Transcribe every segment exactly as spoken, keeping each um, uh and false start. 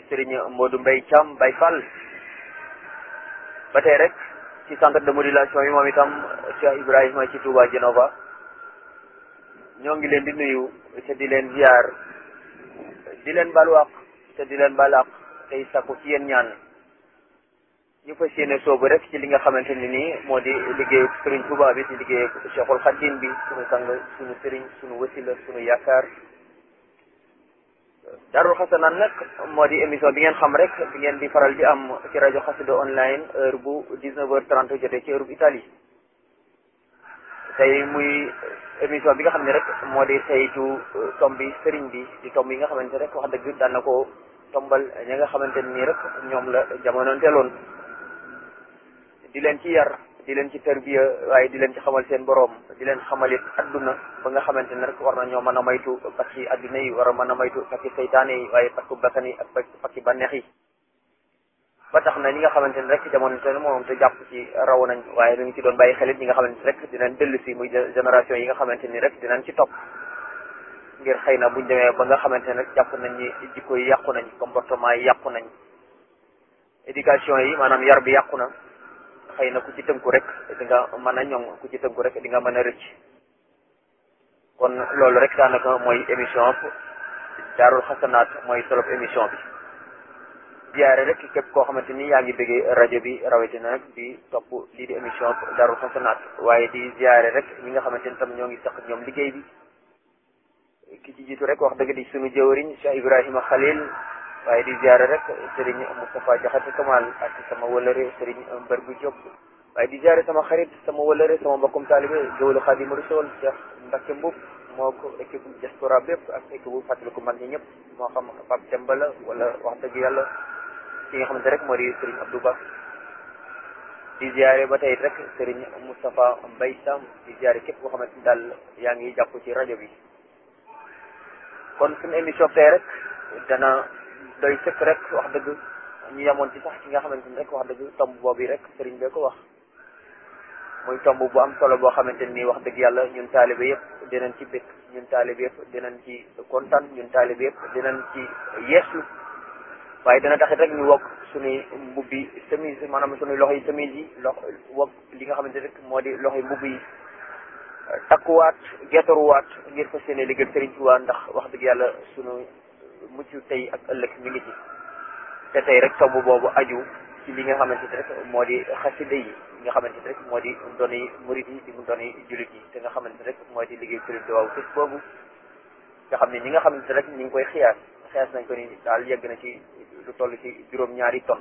Serigne Modou Mbaye Thiam Baye Fall ba tey rek ci centre de modulation yi moom itam Cheikh Ibrahima ci Touba Genova ñoo ngi leen di nuyu te di leen ziar di leen balwaq te di leen balaq tey sakku ci yéen ñaan ñu fas yéene soobu rek ci li nga xamante ni nii moo di liggéeyu Serigne Touba bi di liggéeyu Cheikhul Khadim bi suñu sang suñu Serigne suñu wasila suñu yaakaar Daarul Xasanaan nag moo di émission bi ngeen xam rek bi ngeen di faral di am ci rajo Xassida online heure bu dix-neuf heures trente jotee ci heure bu Italie tey muy émission bi nga xam ne rek moo di saytu tomb bi Serigne bi di tomb yi nga xamante rek wax dëgg daan na ko tombal ña nga xamante nii rek ñoom la jamonoonteeloon di leen ci yar di leen ci tarbiya waaye di leen ci xamal seen borom di leen xamalit adduna ba nga xamante ne rek war na ñoo mën a maytu pakki adduna yi war a mën a maytu pakki seytaane yi waaye pakku bakkan yi ak pakki bànneex yi ba tax na ñi nga xamante ne rek jamono te moom te jàpp ci raw nañ waaye ñu ngi ci doon bàyyi xelit ñi nga xamante ne rek dinañ dellu si muy génération yi nga xamante ni rek dinañ ci topp ngir xëy na buñ demee ba nga xamante ne rek jàpp nañ ni jikko yi yàqu nañ comportement yi yàqu nañ éducation yi maanaam yar bi yàqu na xëy na ku ci tënku rek di nga mën a ñoŋ ku ci tënku rek di nga mën a rëcc kon loolu rek daanaka mooy émission Daarul Xasanaat mooy solob émission bi ziyaare rek képp koo xamante ni yaa ngi bëggee rajo bi rawatina nag di topp lii di émission Daarul Xasanaat waaye di ziyaare rek ñi nga xamante ni tam ñoo ngi sax ñoom liggéey bi ki ci jiitu rek wax dëgg di sunu jëwriñ Cheikh Ibrahima Khalil waaye di ziare rek Serigne Moustapha Diakhaté Kamal ak sama wëlëre Serigne Mbar bu Diop waaye di ziare sama xarit sama wëlëre sama mbokkum taalibe géwëlu Xaadimu Rasuul Cheikh Mbacke Mboup moo ko équipe diaspora bépp ak équipe bu fàttaliku mag ñi ñëpp moo xam Pape Demba la wala wax dëgg yàlla ki nga xamante rek moo di Serigne Abdou Ba di ziare ba tey rek Serigne Moustapha Mbaye Sam di ziare képp koo xamante ni daal yaa ngi jàpp ci rajo bi kon suñu émission tey rek dana doy sëkk rek wax dëgg ñu yemoon ci sax ci nga xamante ni rek wax dëgg tomb boobu rek sëriñ bee ko wax muy tomb bu am solo boo xamante ni wax dëgg yàlla ñun taalibe yëpp dinañ ci bëgg ñun taalibe yëpp dinañ ci kontaan ñun taalibe yëpp dinañ ci yeeslu waaye dana taxit rek ñu wokk suñuy mbubbi chemise maanaam suñuy loxo yi chemise yi loxo wokk li nga xamante rek moo di loxo yi mbubb yi takkuwaat getaruwaat ngir fas yéene liggéey sëriñ Tuubaa ndax wax dëgg yàlla suñu mucc tey ak ëllëg mi ngi ci te tey rek tomb boobu aju ci li nga xamante ne rek moo di xasida yi nga xamante ne rek moo di dooni murid yi di mu dooni jullit yi te nga xamante ne rek moo di liggéey Sëriñ Tuubaa fës boobu nga xam ne ñi nga xamante ne rek ñu ngi koy xiyaas xiyaas nañ ko ni daal yegg na ci lu toll ci juróom-ñaari tonnes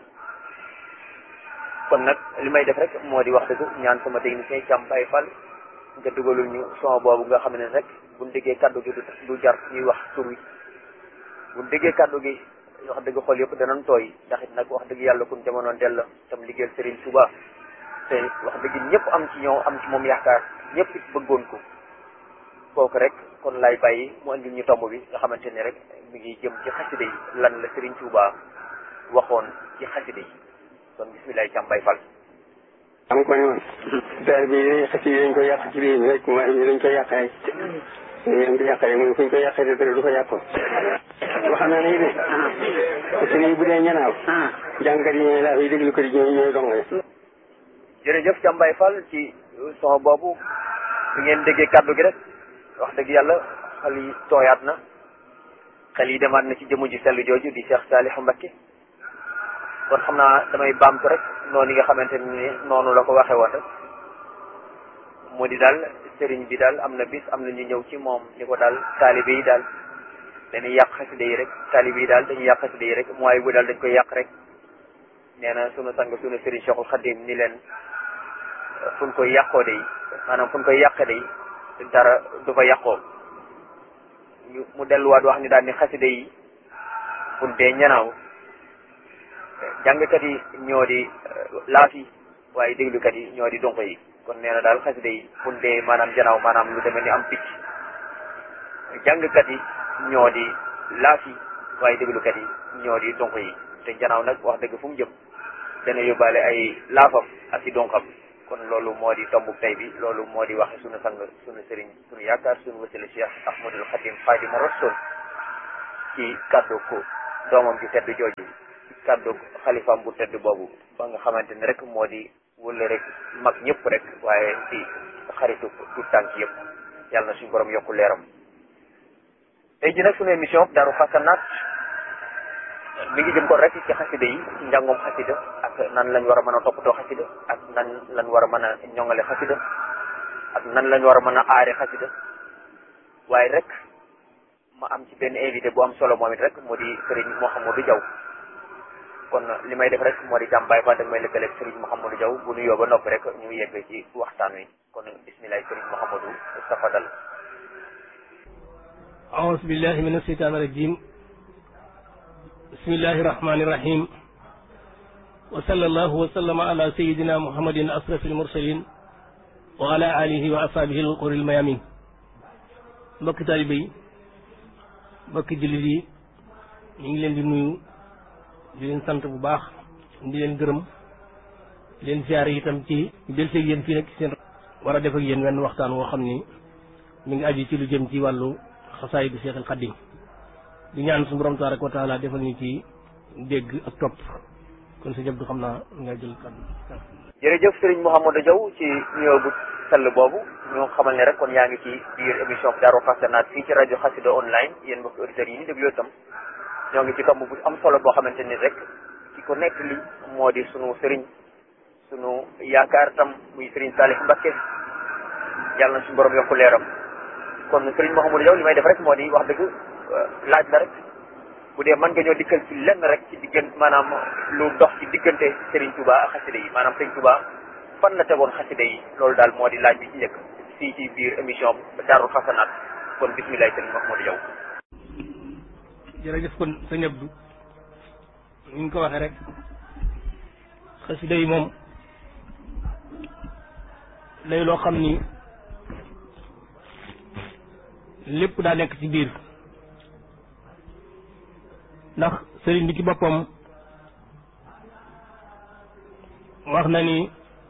kon nag li may def rek moo di wax dëgg ñaan sama technicien Thiam Baye Fall nga dugalul ñu son boobu nga xam ne rek buñ déggee kaddu gi du jar ñuy wax tur wi bu déggee kàddu gi wax dëgg xol yëpp danañ tooy ndax it nag wax dëgg yàlla kun jamonoon del la tam liggéeyal Serigne Touba te wax dëgg ñëpp am ci ñëw am ci moom yaakaar ñëpp it bëggoon ko kooku rek kon lay bàyyi mu andil ñu tomb bi nga xamante ne rek mi ngi jëm ci xasida yi lan la Serigne Touba waxoon ci xasida yi kon bisimilah Thiam Baye Fall. am ko ne woon daal bi xasida yi dañ ko yàq ci réew mi rek mooy dañ ko yàq rek ñu ngi yàqee mooy fu ñu koy yàqee de dara du ko yàqoon. wax na ne de. parce que bu dee ñanaaw. jàngat yi ñooy laa fi déglu ko di ñooy ñooy dongale. jërëjëf Thiam Baye Fall ci son boobu bu ngeen déggee kàddu gi rek wax dëgg yàlla xel yi tooyaat na xel yi demaat na ci jëmu ji sell jooju di Cheikh Saliou Mbacké kon xam naa damay baamtu rek noonu yi nga xamante ni noonu la ko waxee woon rek moo di daal sëriñ bi daal am na bis am na ñu ñëw ci moom ni ko daal taalibe yi daal dañuy yàq xasida yi rek taalibe yi daal dañuy yàq xasida yi rek mooy bu daal dañ koy yàq rek nee na sunu sang sunu sëriñ Cheikhul Khadim ni leen fu ñu koy yàqoo day maanaam fu ñu koy yàqee day dara du fa yàqoo ñu mu delluwaat wax ni daal ni xasida yi fu dee ñanaaw jàngkat yi ñoo di laaf yi waaye déglukat yi ñoo di donko yi kon nee na daal xasida yi fu dee maanaam janaaw maanaam lu demee ni am picc jàngkat yi ñoo di laaf yi waaye déglukat yi ñoo di donko yi te janaaw nag wax dëgg fu mu jëm dana yóbbaale ay laafam ak i donkam kon loolu moo di tombu tey bi loolu moo di waxe sunu sang sunu sëriñ sunu yaakaar sunu wasila Cheikh Ahmadul Khadim Khadimu Rasul ci kàddu ko doomam ci tedd jooju kàddu xalifaam bu tedd boobu ba nga xamante ni rek moo di wala rek mag ñëpp rek waaye ci xaritu tout tànk yëpp yàlla na suñu borom yokku leeram. tey ji nag suñu émission Daaru Xasanaat mi ngi jëm ko rek ci xasida yi ci njàngoom xasida ak nan lañ war a mën a toppatoo xasida ak nan lañ war a mën a ñoŋale xasida ak nan lañ war a mën a aare xasida waaye rek ma am ci benn invité bu am solo moom it rek moo di Serigne Mouhamadou Diaw kon li may def rek moo di jàmbaay fa dag may lëkkaleeg Serigne Mouhamadou Diaw bu nuyoo ba noppi rek ñu yegg ci waxtaan wi kon bisimilah Serigne Mouhamadou tafadal. aouzu billahi mina shaytaani rajim bismillahi rahmani rahim wa sallallahu wa sallama ala sayidina muhammadin asrafil mursalin wa ala alihi wa ashabihi al-quril mayamin. mbokki taalibe yi mbokki jullit yi ñu ngi leen di nuyu di leen sant bu baax di leen gërëm di leen ziare itam ci del seeg yéen fii nag seen war a def ak yéen wenn waxtaan woo xam ni mi ngi aju ci lu jëm ci wàllu xasaayidu Seexul Xadiim di ñaan suñu borom tabaraka wa taala defal ñu ci dégg ak topp kon sa jëb du xam naa nga jël kàddu. jërëjëf Serigne Mouhamadou Diaw ci nuyoo bu sell boobu ñu xamal ne rek kon yaa ngi ci biir émission Daaru Xasanaat fii ci rajo Xassida online yéen mbokki auditeurs yi ñu déglu itam ñoo ngi ci tomb bu am solo boo xamante ni rek ki ko nekk li moo di sunu Serigne sunu yaakaar tam muy Serigne Salih Mbacké yàlla na suñu borom yokku leeram kon Serigne Mouhamadou Diaw li may def rek moo di wax dëgg laaj la rek bu dee mën nga ñoo dikkal ci lenn rek ci diggante maanaam lu dox ci diggante Serigne Touba ak xasida yi maanaam Serigne Touba fan la tegoon xasida yi loolu daal moo di laaj bi ci njëkk fii ci biir émission Daaru Xasanaat kon bisimilah Serigne Mouhamadou Diaw. jërëjëf kon sëñ Abdou ni ñu ko waxee rek xasida yi moom lay loo xam ni lépp daa nekk ci biir ndax sëriñ bi ci boppam wax na ni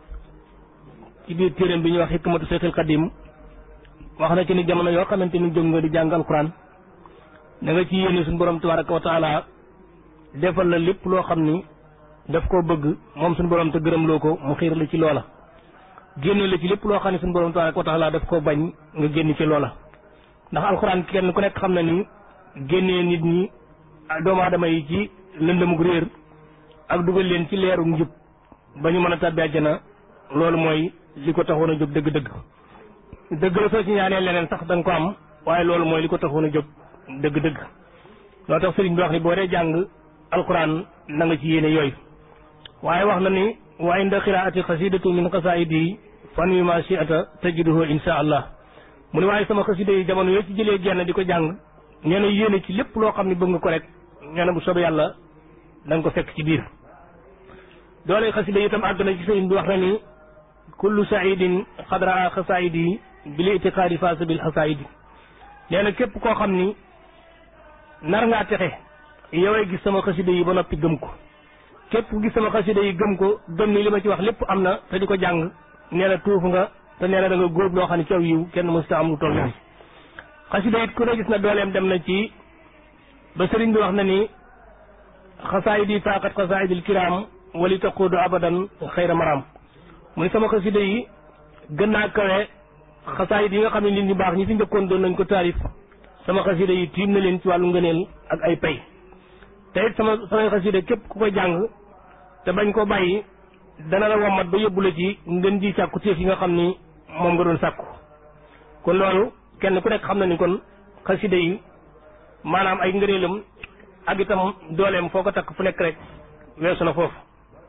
ci biir téeréem bi ñuy wax Hikmatu Seexul Xadiim wax na ci ni jamono yoo xamante ni jóg nga di jàng alxuraan da nga ci yéene suñu borom tabaraka wa taala defal la lépp loo xam ni daf koo bëgg moom suñu borom te gërëm loo ko mu xiir la ci loola génne la ci lépp loo xam ne suñu borom tabaraka wa taala daf koo bañ nga génn ci loola ndax alxuraan kenn ku nekk xam na ni génnee nit ñi doomu aadama yi ci lëndëmug réer ak dugal leen ci leeru njub ba ñu mën a tàbbi àjjana loolu mooy li ko taxoon a jóg dëgg-dëgg dëgg la soo ci ñaanee leneen sax da nga ko am waaye loolu mooy li ko taxoon a jóg dëgg-dëgg loo tax sëriñ bi wax ni boo dee jàng alquran na nga ci yéene yooyu waaye wax na ni wa inda qiraati xasidatu min qasaidi fan wi ma shi'ata tajiduhu insha allah mu ne waaye sama xasida yi jamono yoo ci jëlee genn di ko jàng nee na yéene ci lépp loo xam ne bëgg nga ko rek nee na bu soobee yàlla da nga ko fekk ci biir doole xasida yi itam àgg na ci sëriñ bi wax na ni kullu saidin xadraa xasaidi bil itiqaadi faasa bil xasaidi nee na képp koo xam ni nar ngaa texe yowee gis sama xasida yi ba noppi gëm ko képp ku gis sama xasida yi gëm ko gëm ni li ma ci wax lépp am na te di ko jàng nee na tuuf nga te nee na da nga góob loo xam ne ci aw yiw kenn mës ta am lu toll nii xasida it ku ne gis na dooleem dem na ci ba sëriñ bi wax na ni xasaayidi faaqat xasaayidil kiraam wali taquudu abadan xayra maram mu ne sama xasida yi gën naa kawe xasaayid yi nga xam ne nit ñu baax ñi fi njëkkoon doon nañ ko taarif sama xasida yi tiim na leen ci wàllu ngëneel ak ay pay te it sama samay xasida képp ku ko jàng te bañ ko bàyyi dana la wommat ba yóbbu la ci ngën ji sàkku téef yi nga xam ni moom nga doon sàkku kon loolu kenn ku nekk xam na ni kon xasida yi maanaam ay ngëneelam ak itam dooleem foo ko takk fu nekk rek weesu na foofu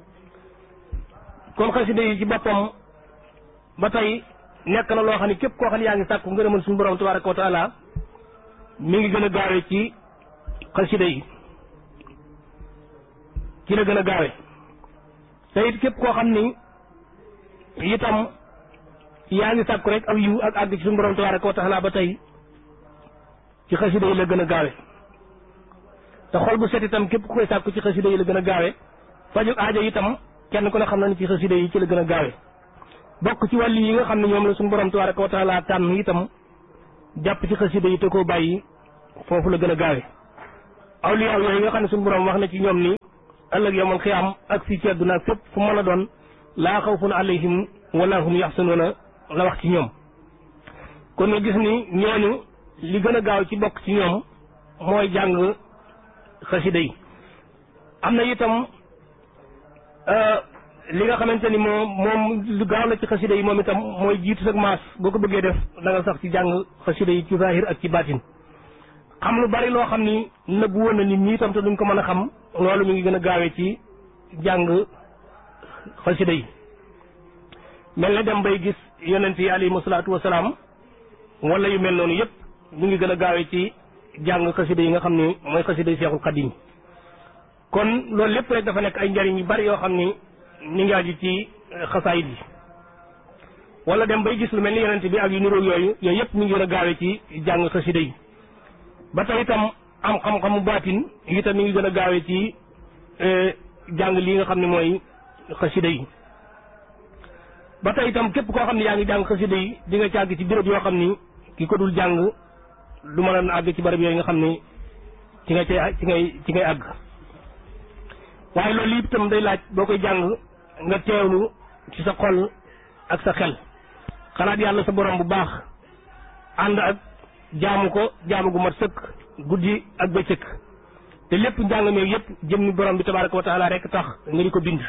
kon xasida yi ci boppam ba tey nekk na loo xam ne képp koo xam ne yaa ngi sàkku ngërëmal suñu borom tabaraka wa taala mi ngi gën a gaawe ci xasida yi ci la gën a gaawe te it képp koo xam ni itam yaa ngi sàkku rek aw yiw ak àgg ci suñu borom tabaraka wa taala ba tey ci xasida yi la gën a gaawe te xol bu set itam képp ku koy sàkku ci xasida yi la gën a gaawe faju aajo itam kenn ku ne xam na ni ci xasida yi ci la gën a gaawe bokk ci wàllu yi nga xam ne ñoom la suñu borom tabaraka wa taala tànn itam jàpp ci xasida yi te koo bàyyi foofu la gën a gaawe awliya yooyu nga xam ne suñu borom wax na ci ñoom ni ëllëg yawmal xiyaam ak fii ci àdduna fépp fu mën a doon laa xawfun alayhim wala hum yaxsanuuna la wax ci ñoom. kon nga gis ni ñooñu li gën a gaaw ci bokk ci ñoom mooy jàng xasida yi. am na itam li nga xamante ni moom moom lu gaaw la ci xasida yi moom itam mooy jiitu sag maas boo ko bëggee def da nga sax ci jàng xasida yi ci zahir ak ci baatin. xam lu bari loo xam ni nëbbu woon na nit ñi itam te duñ ko mën a xam loolu mi ngi gën a gaawee ci jàng xasida yi. mel na dem bay gis yonent yi alayhimu salaatu wasalaam wala yu mel noonu yëpp mi ngi gën a gaawee ci jàng xasida yi nga xam ni mooy xasida yi Seexul Xadiim. kon loolu lépp rek dafa nekk ay njariñ yu bari yoo xam ni ni ngi aju ci xasaayid yi wala dem bay gis lu mel ni yonent bi ak yu niroog yooyu yooyu yëpp mi ngi gën a gaawee ci jàng xasida yi. ba tey itam am xam-xamu baatin itam mi ngi gën a gaawee ci jàng lii nga xam ne mooy xasida yi. ba tey itam képp koo xam ne yaa ngi jàng xasida yi di nga ci àgg ci béréb yoo xam ni ki ko dul jàng du mën a àgg ci barab yooyu nga xam ni ci nga cay ci ngay ci ngay àgg. waaye loolu yëpp itam day laaj boo koy jàng nga teewlu ci sa xol ak sa xel xalaat yàlla sa borom bu baax ànd ak jaamu ko jaamu gu mat sëkk guddi ak bëccëg te lépp njàng meeg yëpp jëmmi borom bi tabaraka wa taala rek tax nga di ko bind.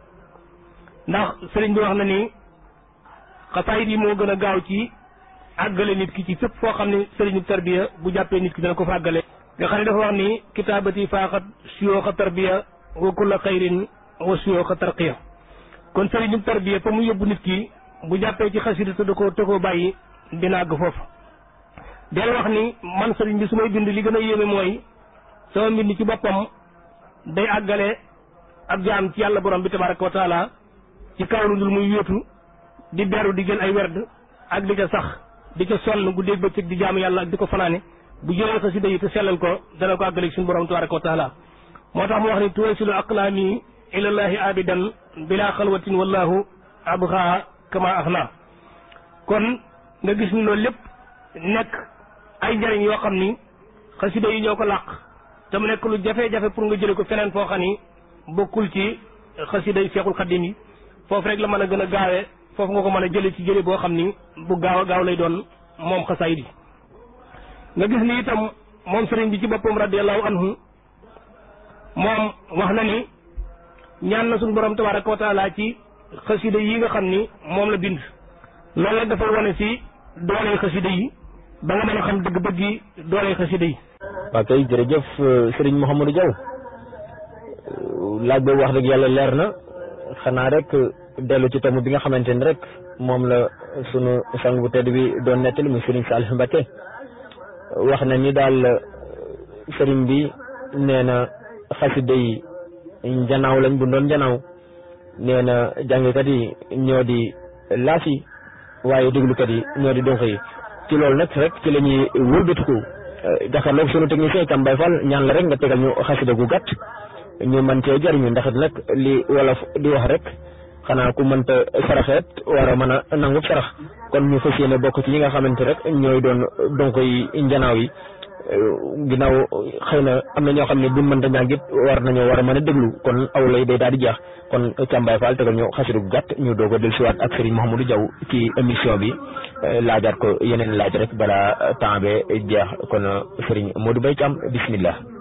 ndax sëriñ bi wax na ni xasaayid yi moo gën a gaaw ci àggale nit ki ci fépp foo xam ne sëriñu tarbiya bu jàppee nit ki dana ko fa àggale. nga xam ne dafa wax ni kitaabati faaxat suyooxa tarbiya wa kulla xayrin wa suyooxa tarqiya. kon sëriñu tarbiya fa mu yóbbu nit ki bu jàppee ci xasida te da koo te koo bàyyi dina àgg foofu. del wax ni man sëriñ bi su may bind li gën a yéeme mooy sama mbind ci boppam day àggale ab jaam ci yàlla borom bi tabaraka wa taala ci kaw lu dul muy wéetu di beru di jël ay werd ak di ca sax di ca sonn guddeeg bëccëg di jaamu yàlla ak di ko fanaane bu jëlee xasida yi te sellal ko dana ko àggale suñu borom tabaraka wa taala. moo tax mu wax ni tuwasilu aqlaami ilallahi abidan bila xalwatin wallahu abxa kama axna. kon nga gis ni loolu lépp nekk ay njariñ yoo xam ni xasida yi ñoo ko làq te mu nekk lu jafe-jafe pour nga jële ko feneen foo xam ni bokkul ci xasida yi Seexul Xadiim yi foofu rek la mën a gën a gaawee foofu nga ko mën a jële ci jële boo xam ni bu gaaw a gaaw lay doon moom xasaayid yi. nga gis ni itam moom sëriñ bi ci boppam radiyallahu anhu moom wax na ni ñaan na suñu borom tabaraka wa taala ci xasida yi nga xam ni moom la bind. loolu nag dafay wane si doole xasida yi ba nga mën a xam dëgg-dëgg yi doole xasida yi. waaw kay jërëjëf Serigne Mouhamadou Diaw laaj boobu wax dëgg yàlla leer na xanaa rek dellu ci tomb bi nga xamante ni rek moom la sunu sang bu tedd bi doon nettali muy Serigne Saliou Mbacké wax na ni daal Serigne bi nee na xasida yi njanaaw lañ bu doon njanaaw nee na jàngkat yi ñoo di laas yi waaye déglukat yi ñoo di donk yi ci loolu nag rek ci la ñuy wëlbatiku jàkkaarloog sunu technicien Kam Baye Fall ñaan la rek nga tegal ñu xasida gu gàtt ñu mën cee jariñu ndax it nag li wolof di wax rek xanaa ku mënta saraxeet war a mën a nangu sarax kon ñu fas yéene bokk ci ñi nga xamante rek ñooy doon donk yi njanaaw yi ginnaaw xëy na am na ñoo xam ne buñ mënta ñàggit war nañoo war a mën a déglu kon aw lay day daal di jeex kon Kam Baye Fall tegal ñu xasida gu gàtt ñu doog a dellusiwaat ak Serigne Mouhamadou Diaw ci émission bi laajaat ko yeneen laaj rek balaa temps be jeex kon Serigne Modou Mbaye Thiam bismillah.